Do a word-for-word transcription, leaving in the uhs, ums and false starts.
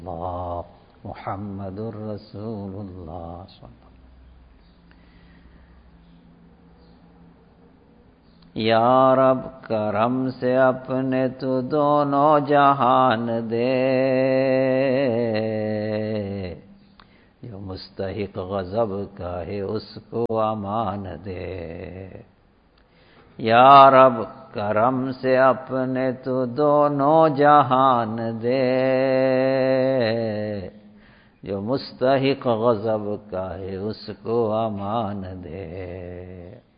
अल्लाह मुहम्मदुर रसूलुल्लाह। या रब करम से अपने तू दोनों जहान दे, जो मुस्तहिक गज़ब का है उसको अमान दे। या रब करम से अपने तू दोनों जहान दे, जो मुस्तहिक गज़ब का है उसको अमान दे।